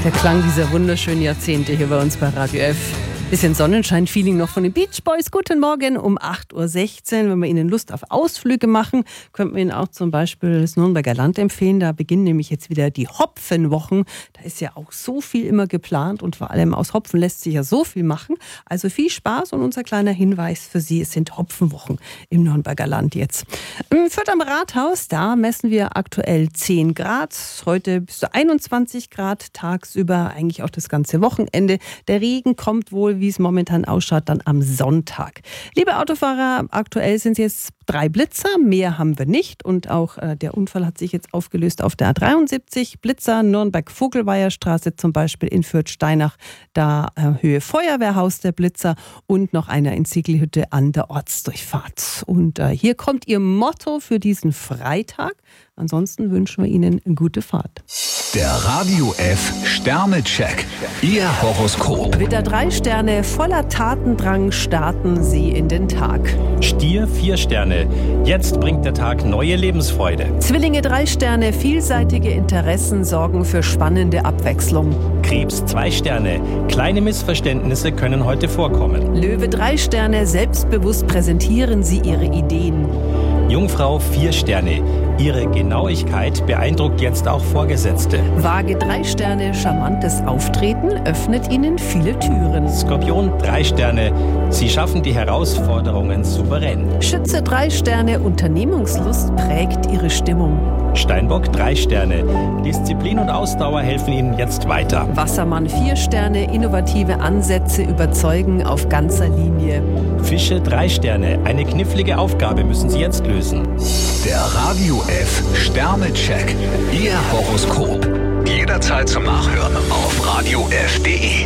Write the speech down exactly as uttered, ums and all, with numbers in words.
Der Klang dieser wunderschönen Jahrzehnte hier bei uns bei Radio F. Bisschen Sonnenschein-Feeling noch von den Beach Boys. Guten Morgen um acht Uhr sechzehn. Wenn wir Ihnen Lust auf Ausflüge machen, könnten wir Ihnen auch zum Beispiel das Nürnberger Land empfehlen. Da beginnen nämlich jetzt wieder die Hopfenwochen. Da ist ja auch so viel immer geplant und vor allem aus Hopfen lässt sich ja so viel machen. Also viel Spaß und unser kleiner Hinweis für Sie, es sind Hopfenwochen im Nürnberger Land jetzt. Im Fürth am Rathaus, da messen wir aktuell zehn Grad. Heute bis zu einundzwanzig Grad tagsüber, eigentlich auch das ganze Wochenende. Der Regen kommt wohl, wie es momentan ausschaut, dann am Sonntag. Liebe Autofahrer, aktuell sind es jetzt drei Blitzer, mehr haben wir nicht und auch äh, der Unfall hat sich jetzt aufgelöst auf der A dreiundsiebzig. Blitzer, Nürnberg-Vogelweierstraße zum Beispiel in Fürth-Steinach, da äh, Höhe Feuerwehrhaus der Blitzer und noch einer in Ziegelhütte an der Ortsdurchfahrt. Und äh, hier kommt Ihr Motto für diesen Freitag. Ansonsten wünschen wir Ihnen eine gute Fahrt. Der Radio F Sternecheck. Ihr Horoskop. Widder drei Sterne, voller Tatendrang starten Sie in den Tag. Stier vier Sterne. Jetzt bringt der Tag neue Lebensfreude. Zwillinge drei Sterne, vielseitige Interessen sorgen für spannende Abwechslung. Krebs zwei Sterne. Kleine Missverständnisse können heute vorkommen. Löwe drei Sterne, selbstbewusst präsentieren Sie Ihre Ideen. Jungfrau vier Sterne. Ihre Genauigkeit beeindruckt jetzt auch Vorgesetzte. Waage drei Sterne, charmantes Auftreten öffnet Ihnen viele Türen. Skorpion drei Sterne. Sie schaffen die Herausforderungen souverän. Schütze drei Sterne, Unternehmungslust prägt Ihre Stimmung. Steinbock drei Sterne. Disziplin und Ausdauer helfen Ihnen jetzt weiter. Wassermann vier Sterne, innovative Ansätze überzeugen auf ganzer Linie. Fische drei Sterne. Eine knifflige Aufgabe müssen Sie jetzt lösen. Der Radio F Sternecheck. Ihr Horoskop. Jederzeit zum Nachhören auf radio f punkt de.